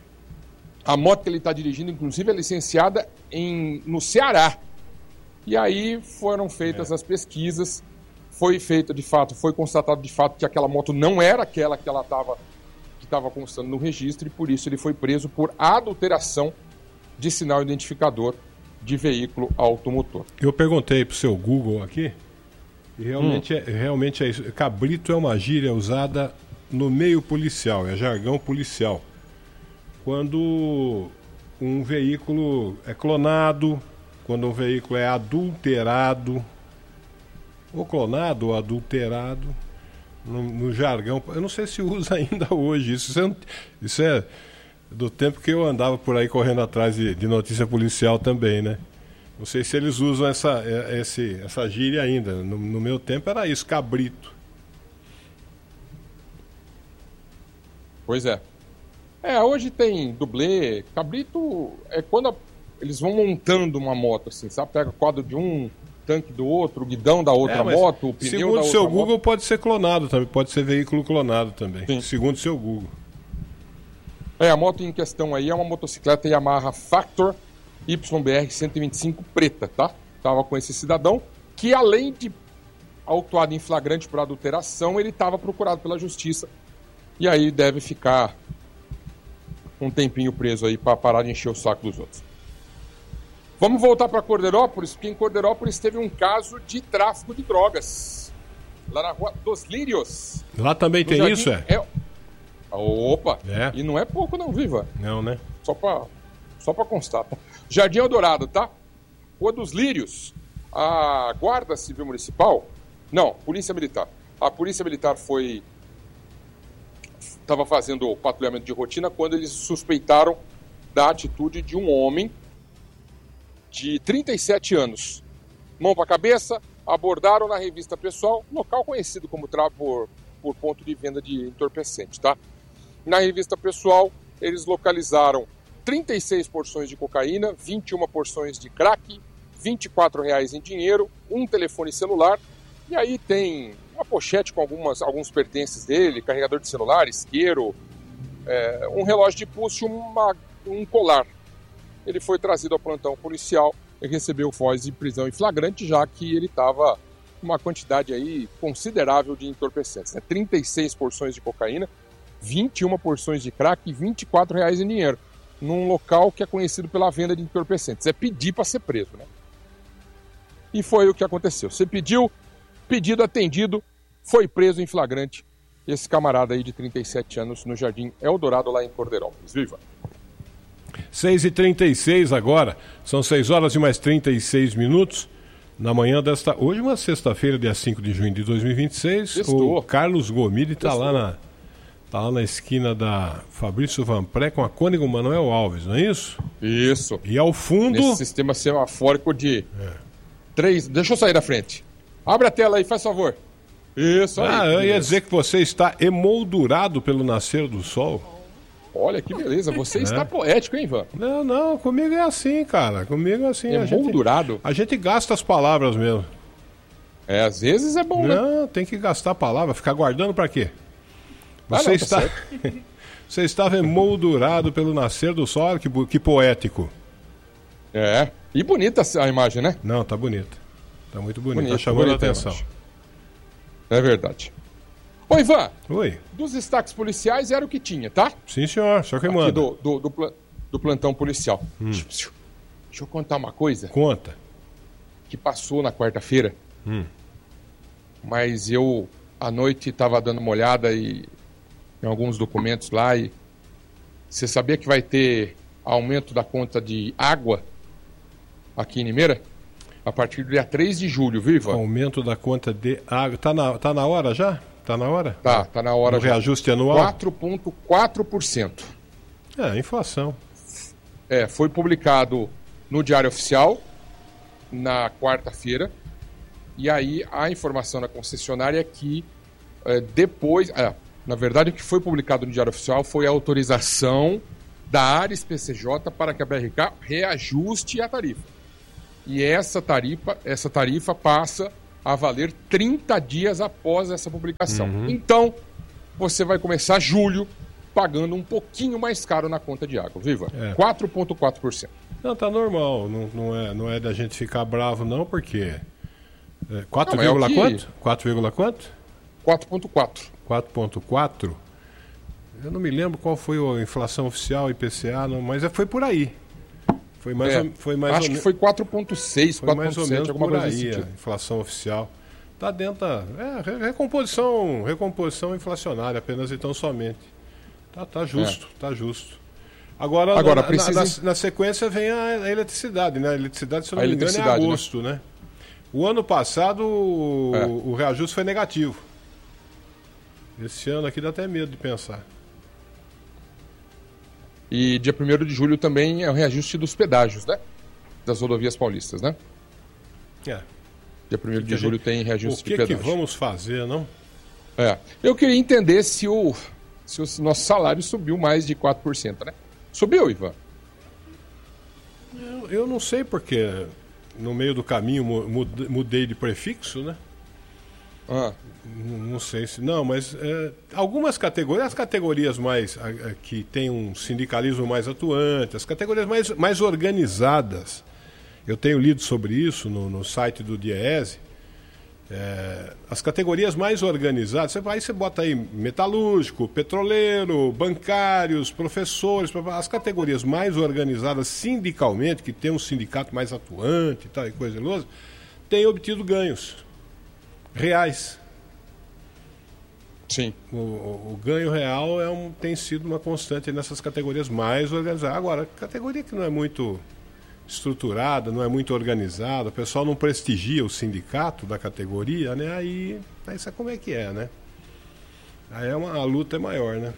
A moto que ele está dirigindo, inclusive, é licenciada no Ceará. E aí foram feitas as pesquisas, foi constatado de fato que aquela moto não era aquela que estava constando no registro, e por isso ele foi preso por adulteração de sinal identificador de veículo automotor. Eu perguntei pro seu Google aqui, e realmente é isso. Cabrito é uma gíria usada no meio policial, é jargão policial. Quando um veículo é clonado, quando um veículo é adulterado, ou clonado ou adulterado, no jargão, eu não sei se usa ainda hoje, isso é do tempo que eu andava por aí correndo atrás de notícia policial também, né? Não sei se eles usam essa gíria ainda. No meu tempo era isso, cabrito. Pois é. Hoje tem dublê. Cabrito é quando eles vão montando uma moto, assim, sabe? Pega o quadro de um, tanque do outro, o guidão da outra moto, o pneu da outra moto. Segundo o seu Google, pode ser clonado também, pode ser veículo clonado também. Sim. Segundo o seu Google. A moto em questão aí é uma motocicleta Yamaha Factor YBR 125 preta, tá? Tava com esse cidadão que, além de autuado em flagrante por adulteração, ele estava procurado pela justiça e aí deve ficar um tempinho preso aí para parar de encher o saco dos outros. Vamos voltar para Corderópolis, porque em Corderópolis teve um caso de tráfico de drogas lá na rua dos Lírios. Lá também tem Jardim, isso, Opa! E não é pouco não, viva. Não, né? Só para constar. Jardim Eldorado, tá? Rua dos Lírios. A Guarda Civil Municipal... Não, Polícia Militar. A Polícia Militar estava fazendo o patrulhamento de rotina quando eles suspeitaram da atitude de um homem de 37 anos. Mão para a cabeça, abordaram na revista pessoal, local conhecido como por ponto de venda de entorpecente, tá? Na revista pessoal, eles localizaram 36 porções de cocaína, 21 porções de crack, R$24 em dinheiro, um telefone celular, e aí tem uma pochete com alguns pertences dele, carregador de celular, isqueiro, um relógio de pulso e um colar. Ele foi trazido ao plantão policial e recebeu voz de prisão em flagrante, já que ele estava com uma quantidade aí considerável de entorpecentes. 36 porções de cocaína, 21 porções de crack e R$24 em dinheiro, num local que é conhecido pela venda de entorpecentes. É pedir para ser preso, né? E foi o que aconteceu. Você pediu, pedido atendido, foi preso em flagrante esse camarada aí de 37 anos no Jardim Eldorado, lá em Cordeirópolis. Viva! 6h36 agora, são 6 horas e mais 36 minutos. Na manhã desta... Hoje, uma sexta-feira, dia 5 de junho de 2026. Estou. O Carlos Gomide está lá na esquina da Fabrício Vanpré com a Cônigo Manuel Alves, não é isso? Isso. E ao fundo... Nesse sistema semafórico de 3... Deixa eu sair da frente. Abre a tela aí, faz favor. Isso aí. Eu ia dizer que você está emoldurado pelo nascer do sol. Olha que beleza, você está poético, hein, Ivan? Não, comigo é assim, cara. Comigo é assim. Emoldurado? A gente gasta as palavras mesmo. Às vezes é bom, né? Não, tem que gastar a palavra. Ficar guardando pra quê? Você você estava emoldurado pelo nascer do sol. Que poético. E bonita a imagem, né? Não, tá bonita. Tá muito bonita. Tá chamando a atenção. É verdade. Ô, Ivan. Oi. Dos destaques policiais era o que tinha, tá? Sim, senhor. Só que manda. Do plantão policial. Deixa eu contar uma coisa. Conta. Que passou na quarta-feira. Mas eu, à noite, estava dando uma olhada em alguns documentos lá e você sabia que vai ter aumento da conta de água aqui em Limeira? A partir do dia 3 de julho, viu, Ivan? Aumento da conta de água. Tá na hora já? Tá na hora? Tá na hora já. Reajuste anual? 4,4%. Inflação. Foi publicado no Diário Oficial na quarta-feira. E aí a informação da concessionária é que depois... na verdade, o que foi publicado no Diário Oficial foi a autorização da Ares PCJ para que a BRK reajuste a tarifa. E essa tarifa passa a valer 30 dias após essa publicação. Então, você vai começar julho pagando um pouquinho mais caro na conta de água, viva? 4,4%. Não, tá normal. Não é da gente ficar bravo, não, porque... 4, quanto? 4, quanto? 4,4. 4,4? Eu não me lembro qual foi a inflação oficial, IPCA, não, mas foi por aí. Foi mais acho que foi 4,6, 4,7, mais ou menos alguma por coisa aí, a inflação oficial. Está dentro da recomposição inflacionária, apenas e tão somente. Tá justo, tá justo. Agora na sequência vem a eletricidade, né? A eletricidade, se eu não me engano, é agosto, né? O ano passado o reajuste foi negativo. Esse ano aqui dá até medo de pensar. E dia 1º de julho também é o reajuste dos pedágios, né? Das rodovias paulistas, né? Dia 1º de julho tem reajuste de pedágio. O que vamos fazer, não? Eu queria entender se o nosso salário subiu mais de 4%, né? Subiu, Ivan? Eu não sei porque no meio do caminho mudei de prefixo, né? Não sei se... Não, mas algumas categorias, as categorias mais que tem um sindicalismo mais atuante, as categorias mais organizadas, eu tenho lido sobre isso no site do DIEESE, as categorias mais organizadas, aí você bota aí metalúrgico, petroleiro, bancários, professores, as categorias mais organizadas sindicalmente, que tem um sindicato mais atuante e tal, e coisa ilosa, têm obtido ganhos reais. Sim. O ganho real tem sido uma constante nessas categorias mais organizadas. Agora, categoria que não é muito estruturada, não é muito organizada, o pessoal não prestigia o sindicato da categoria, né? Aí sabe como é que é, né? Aí a luta é maior, né?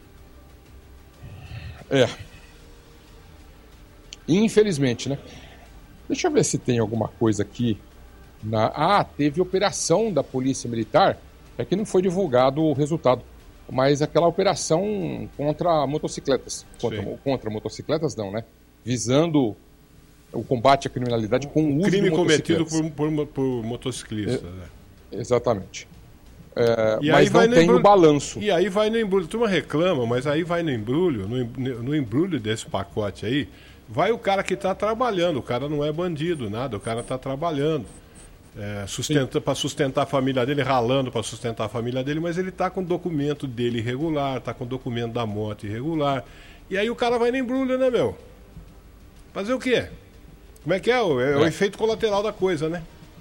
Infelizmente, né? Deixa eu ver se tem alguma coisa aqui. Teve operação da Polícia Militar, que não foi divulgado o resultado, mas aquela operação contra motocicletas. Contra motocicletas não, né? Visando o combate à criminalidade com o uso crime de motocicletas. cometido por motociclistas. Exatamente. Mas não tem o balanço. E aí vai no embrulho. A turma reclama, mas aí vai no embrulho, no embrulho desse pacote aí, vai o cara que está trabalhando. O cara não é bandido, nada, o cara está trabalhando. Para sustentar a família dele, ralando para sustentar a família dele, mas ele está com o documento dele irregular, está com o documento da moto irregular. E aí o cara vai no embrulho, né, meu? Fazer o quê? Como é que é? O efeito colateral da coisa, né?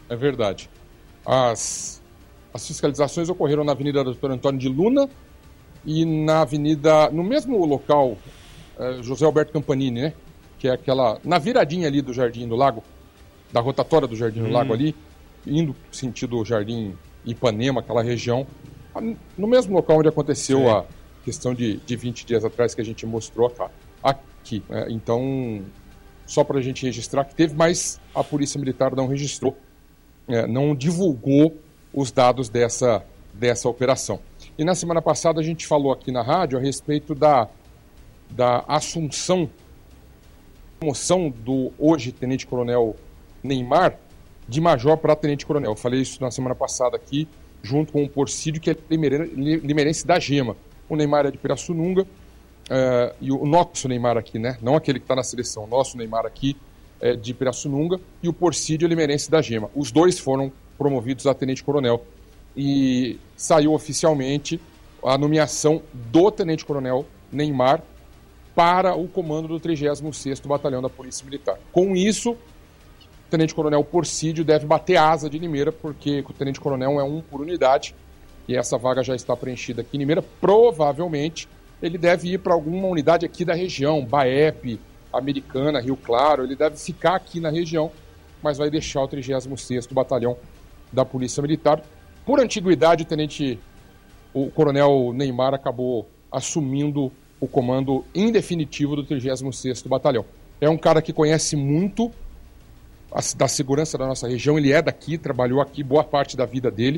É verdade. As fiscalizações ocorreram na Avenida Dr. Antônio de Luna e na avenida, no mesmo local, José Alberto Campanini, né? Que é aquela, na viradinha ali do Jardim do Lago, da rotatória do Jardim do Lago ali, indo sentido Jardim Ipanema, aquela região, no mesmo local onde aconteceu a questão de 20 dias atrás que a gente mostrou aqui. Então, só para a gente registrar que teve, mas a Polícia Militar não registrou, não divulgou os dados dessa operação. E na semana passada a gente falou aqui na rádio a respeito da promoção do hoje tenente-coronel Neymar de major para tenente-coronel. Eu falei isso na semana passada aqui, junto com o Porcídio, que é limeirense da Gema. O Neymar é de Pirassununga, e o nosso Neymar aqui, né? Não aquele que está na seleção, o nosso Neymar aqui é de Pirassununga, e o Porcídio é limeirense da Gema. Os dois foram promovidos a tenente-coronel. E saiu oficialmente a nomeação do tenente-coronel Neymar para o comando do 36º Batalhão da Polícia Militar. Com isso, o tenente-coronel Porcídio deve bater asa de Limeira, porque o tenente-coronel é 1 por unidade, e essa vaga já está preenchida aqui em Limeira. Provavelmente ele deve ir para alguma unidade aqui da região, Baep, Americana, Rio Claro. Ele deve ficar aqui na região, mas vai deixar o 36º Batalhão da Polícia Militar. Por antiguidade, o coronel Neymar acabou assumindo o comando em definitivo do 36º Batalhão. É um cara que conhece muito da segurança da nossa região, ele é daqui, trabalhou aqui boa parte da vida dele,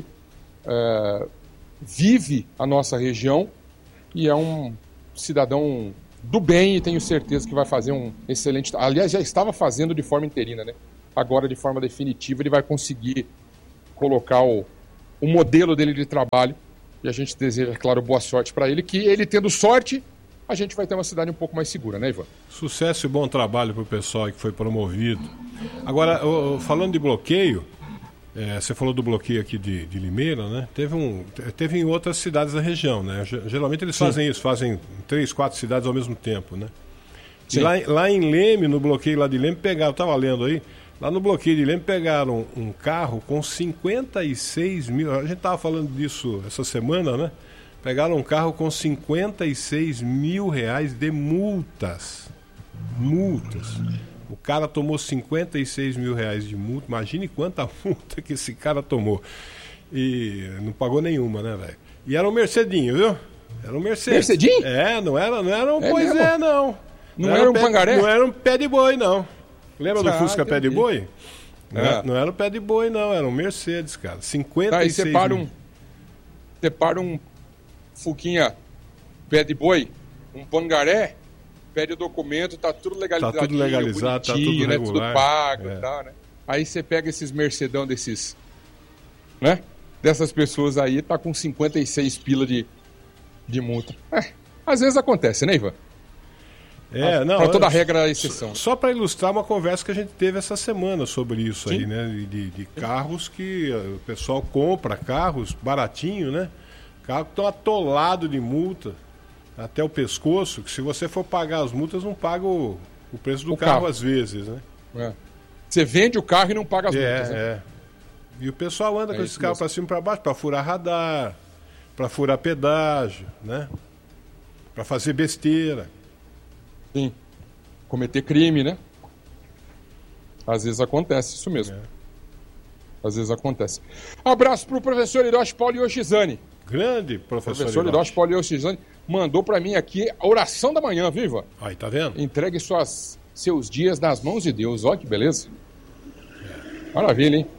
vive a nossa região e é um cidadão do bem, e tenho certeza que vai fazer um excelente... Aliás, já estava fazendo de forma interina, né? Agora, de forma definitiva, ele vai conseguir colocar o modelo dele de trabalho, e a gente deseja, claro, boa sorte para ele, que ele tendo sorte, a gente vai ter uma cidade um pouco mais segura, né, Ivan? Sucesso e bom trabalho para o pessoal que foi promovido. Agora, falando de bloqueio, você falou do bloqueio aqui de Limeira, né? Teve em outras cidades da região, né? Geralmente eles fazem isso, fazem 3, 4 cidades ao mesmo tempo, né? E lá em Leme, no bloqueio lá de Leme, eu estava lendo aí, lá no bloqueio de Leme pegaram um carro com 56 mil, a gente estava falando disso essa semana, né? Pegaram um carro com 56 mil reais de multas. O cara tomou 56 mil reais de multa. Imagine quanta multa que esse cara tomou. E não pagou nenhuma, né, velho? E era um Mercedinho, viu? Era um Mercedes. Mercedinho? Não era um não. Não era um Pangaré? Não era um pé de boi, não. Lembra do Fusca pé de boi? Não era um pé de boi, não. Era um Mercedes, cara. 56 mil. Aí separa um Fuquinha pé de boi, um Pangaré, pede o documento, tá tudo legalizado. Tá tudo legalizado, tá tudo regular, tudo pago e tal, né? Aí você pega esses Mercedão desses, né? Dessas pessoas aí, tá com 56 pila de multa. Às vezes acontece, né, Ivan? Para toda regra, exceção. Só para ilustrar uma conversa que a gente teve essa semana sobre isso. Sim. Aí, né? De carros que o pessoal compra, carros baratinho, né? Carro que estão atolado de multa até o pescoço, que se você for pagar as multas, não paga o preço do carro às vezes, né? Você vende o carro e não paga as multas, né? E o pessoal anda com esse carro para cima e para baixo, para furar radar, para furar pedágio, né? Para fazer besteira. Sim. Cometer crime, né? Às vezes acontece isso mesmo. Às vezes acontece. Abraço pro professor Hiroshi Paulo Yoshizane. Grande professor Hiroshi Paulo Yoshizane mandou para mim aqui a oração da manhã, viva? Aí, tá vendo? Entregue seus dias nas mãos de Deus. Olha que beleza. Maravilha, hein?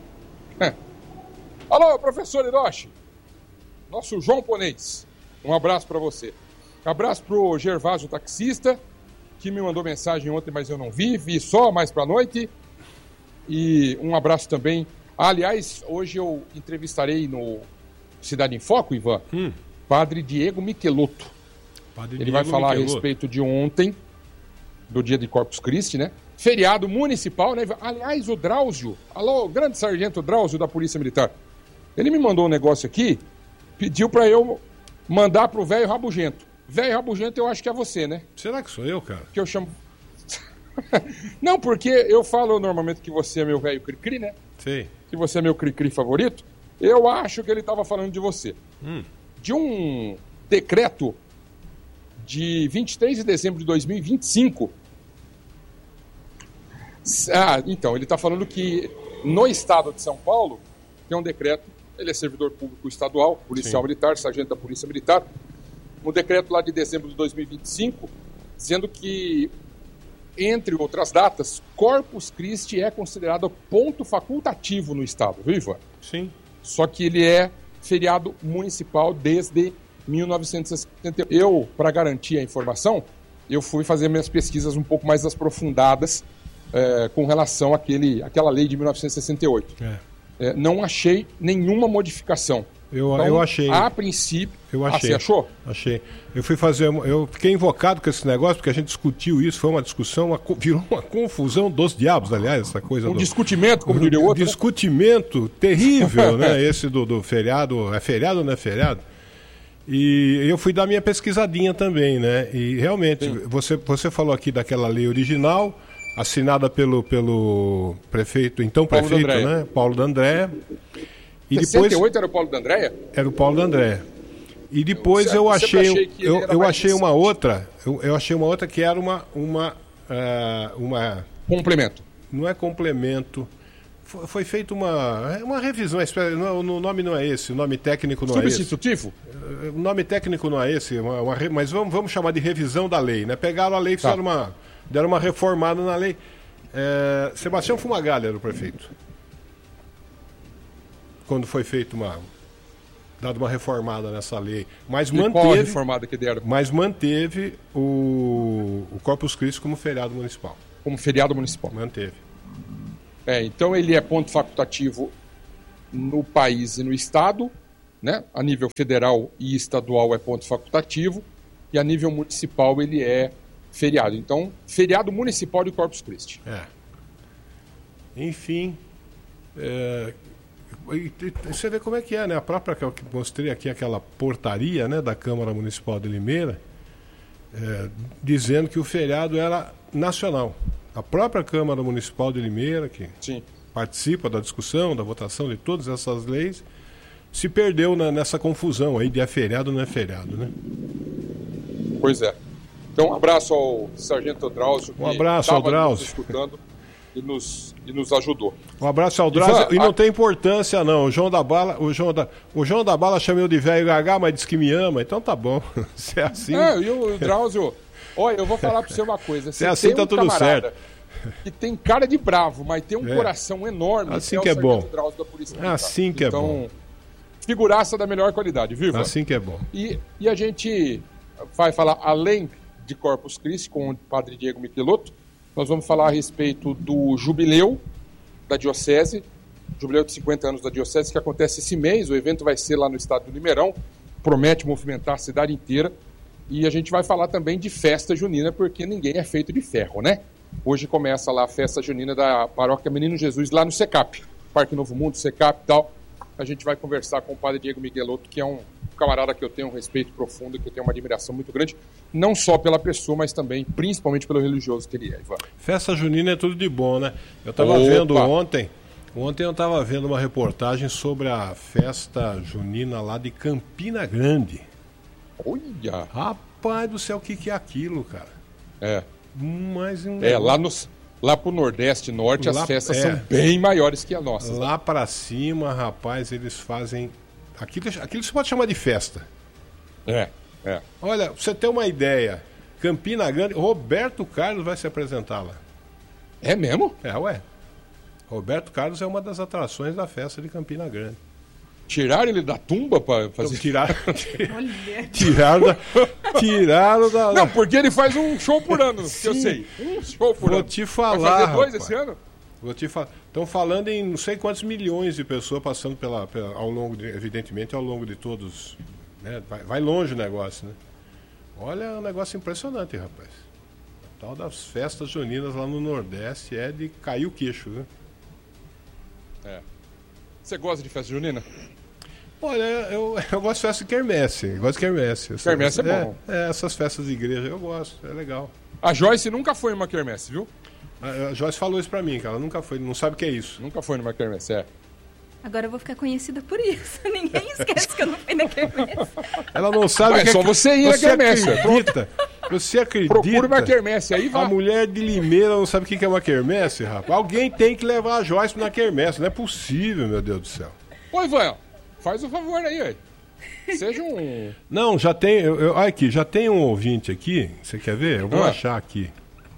Alô, professor Hiroshi. Nosso João Ponês. Um abraço para você. Abraço pro Gervásio taxista, que me mandou mensagem ontem, mas eu não vi só mais pra noite. E um abraço também. Aliás, hoje eu entrevistarei no Cidade em Foco, Ivan, Padre Diego Michelotto. Ele vai falar a respeito de ontem, do dia de Corpus Christi, né? Feriado municipal, né? Aliás, o Drauzio, alô, grande sargento Drauzio da Polícia Militar, ele me mandou um negócio aqui, pediu pra eu mandar pro velho rabugento. Velho rabugento eu acho que é você, né? Será que sou eu, cara? Que eu chamo... Não, porque eu falo normalmente que você é meu velho cri-cri, né? Sim. Que você é meu cri-cri favorito, eu acho que ele estava falando de você. De um decreto de 23 de dezembro de 2025. Então, ele está falando que no estado de São Paulo tem um decreto, ele é servidor público estadual, policial militar, sargento da Polícia Militar, um decreto lá de dezembro de 2025, dizendo que, entre outras datas, Corpus Christi é considerado ponto facultativo no estado, viu, Ivan? Sim. Só que ele é feriado municipal desde 1961. Eu, para garantir a informação, eu fui fazer minhas pesquisas um pouco mais aprofundadas com relação àquela lei de 1968. Não achei nenhuma modificação. Eu achei. A princípio. Eu achei. Você achou? Achei. Eu fiquei invocado com esse negócio, porque a gente discutiu isso, foi uma discussão, virou uma confusão dos diabos, aliás, essa coisa. Discutimento, como diria o outro. Discutimento terrível, né? Esse do feriado. É feriado ou não é feriado? E eu fui dar minha pesquisadinha também, né? E realmente, você falou aqui daquela lei original, assinada pelo prefeito, né? Paulo D'Andrea. E 68 depois, era o Paulo D'Andrea? Era o Paulo D'Andrea. E depois eu achei uma outra que era uma complemento. Não é complemento. Foi feita uma revisão, o nome não é esse, o nome técnico não é esse. Substitutivo? O nome técnico não é esse, mas vamos chamar de revisão da lei, né? Pegaram a lei e deram uma reformada na lei. Sebastião Fumagalli era o prefeito. Quando foi feita dada uma reformada nessa lei. Mas qual a reformada que deram? Mas manteve o Corpus Christi como feriado municipal. Como feriado municipal? Manteve. Então ele é ponto facultativo no país e no estado, né? A nível federal e estadual é ponto facultativo, e a nível municipal ele é feriado. Então, feriado municipal de Corpus Christi. Enfim, você vê como é que é, né? A própria que eu mostrei aqui, aquela portaria, né, da Câmara Municipal de Limeira, dizendo que o feriado era nacional. A própria Câmara Municipal de Limeira, que participa da discussão, da votação de todas essas leis, se perdeu nessa confusão aí de é feriado ou não é feriado, né? Pois é. Então, um abraço ao Sargento Drauzio, que estava nos escutando e nos ajudou. Um abraço ao Drauzio. E não tem importância, não. O João da Bala chamou eu de velho gagá, mas disse que me ama, então tá bom. Se é assim. E o Drauzio, olha, eu vou falar pra você uma coisa. Se é assim, tá tudo certo. Que tem cara de bravo, mas tem um coração enorme. Assim que é bom. Drauzio da Polícia Militar. Assim que é bom. Então, figuraça da melhor qualidade, viu, Ivan? Assim que é bom. E a gente vai falar, além de Corpus Christi, com o padre Diego Michelotto, nós vamos falar a respeito do jubileu da Diocese, jubileu de 50 anos da Diocese, que acontece esse mês. O evento vai ser lá no estado do Limeirão, promete movimentar a cidade inteira. E a gente vai falar também de festa junina, porque ninguém é feito de ferro, né? Hoje começa lá a festa junina da Paróquia Menino Jesus, lá no SECAP, Parque Novo Mundo, SECAP e tal. A gente vai conversar com o padre Diego Michelotto, que é um camarada que eu tenho um respeito profundo, que eu tenho uma admiração muito grande, não só pela pessoa, mas também, principalmente, pelo religioso que ele é, Ivan. Festa junina é tudo de bom, né? Eu estava vendo ontem eu estava vendo uma reportagem sobre a festa junina lá de Campina Grande. Olha! Rapaz do céu, o que é aquilo, cara? Lá pro Nordeste, Norte, as festas são bem maiores que as nossas. Lá para cima, rapaz, eles fazem... Aquilo você pode chamar de festa. Olha, pra você ter uma ideia, Campina Grande, Roberto Carlos vai se apresentar lá. É mesmo? Roberto Carlos é uma das atrações da festa de Campina Grande. Tiraram ele da tumba para fazer... Tiraram da... Não, porque ele faz um show por ano, que eu sei. Um show por ano. Vou te falar, vai fazer 2 esse ano? Vou te falar. Estão falando em não sei quantos milhões de pessoas passando ao longo de todos. Né? Vai longe o negócio, né? Olha, é um negócio impressionante, rapaz. A tal das festas juninas lá no Nordeste é de cair o queixo, viu? Você gosta de festa junina? Olha, eu gosto de festa de quermesse. Quermesse é bom. Essas festas de igreja eu gosto, é legal. A Joyce nunca foi em uma quermesse, viu? A Joyce falou isso pra mim, que ela nunca foi, não sabe o que é isso. Nunca foi numa quermesse, Agora eu vou ficar conhecida por isso. Ninguém esquece que eu não fui na quermesse. Ela não sabe que é só você ir na quermesse. Você acredita? Procura uma quermesse, aí vai. A mulher de Limeira não sabe o que é uma quermesse, rapaz? Alguém tem que levar a Joyce na quermesse. Não é possível, meu Deus do céu. Ô, Ivan, faz o favor aí, velho. Seja um... Não, já tem... Olha aqui, já tem um ouvinte aqui. Você quer ver? Eu vou achar aqui.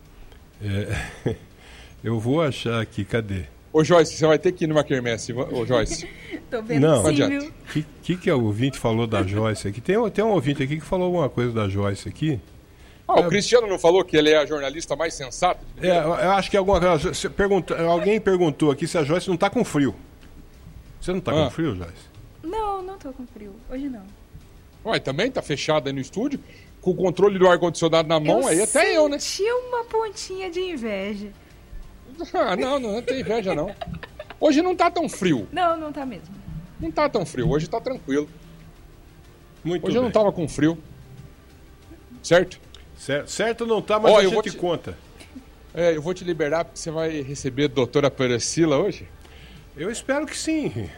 Eu vou achar aqui. Cadê? Ô, Joyce, você vai ter que ir numa quermesse. Ô, Joyce. Tô vendo não, sim, viu? Que o ouvinte falou da Joyce aqui? Tem um ouvinte aqui que falou alguma coisa da Joyce aqui. O Cristiano não falou que ele é a jornalista mais sensata? Eu acho que alguém perguntou aqui se a Joyce não tá com frio. Você não tá com frio, Joyce? Não tô com frio. Hoje não. Ué, também tá fechado aí no estúdio, com o controle do ar-condicionado na mão, aí até eu, né? Tinha uma pontinha de inveja. Não tem inveja, não. Hoje não tá tão frio. Não tá mesmo. Não tá tão frio, hoje tá tranquilo. Muito hoje bem. Eu não tava com frio. Certo? Certo não tá, mas a gente conta. Eu vou te liberar porque você vai receber a doutora Priscila hoje? Eu espero que sim.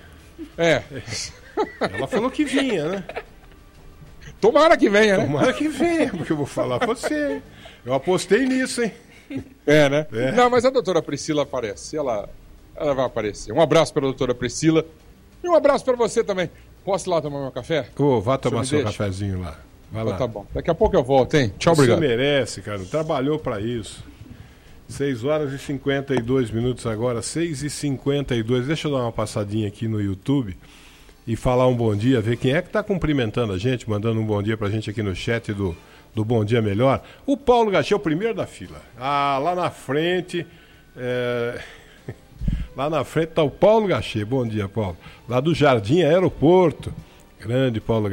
Ela falou que vinha, né? Tomara que venha, né? Tomara que venha, porque eu vou falar pra você. Eu apostei nisso, hein? Né? Não, mas a doutora Priscila aparece. Ela vai aparecer. Um abraço para a doutora Priscila. E um abraço para você também. Posso ir lá tomar meu café? Vá tomar seu cafezinho lá. Vai lá. Tá bom. Daqui a pouco eu volto, hein? Tchau, obrigado. Você merece, cara. Trabalhou para isso. 6 horas e 52 minutos agora. 6h52. Deixa eu dar uma passadinha aqui no YouTube e falar um bom dia, ver quem é que está cumprimentando a gente, mandando um bom dia pra gente aqui no chat do Bom Dia Melhor. O Paulo Gachê, o primeiro da fila. Lá na frente... Lá na frente está o Paulo Gachê. Bom dia, Paulo. Lá do Jardim Aeroporto. Grande Paulo Gachê.